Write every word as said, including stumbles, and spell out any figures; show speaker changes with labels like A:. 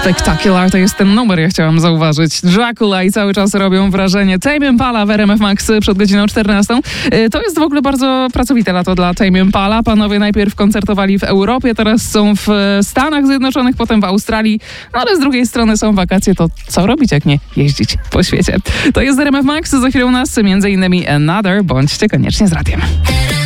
A: Spectacular to jest ten numer, ja chciałam zauważyć. Dracula i cały czas robią wrażenie. Tame Impala w R M F Max przed godziną czternastą. To jest w ogóle bardzo pracowite lato dla Tame Impala. Panowie najpierw koncertowali w Europie, teraz są w Stanach Zjednoczonych, potem w Australii. No ale z drugiej strony są wakacje, to co robić, jak nie jeździć po świecie? To jest R M F Max, za chwilę u nas między innymi Another. Bądźcie koniecznie z radiem.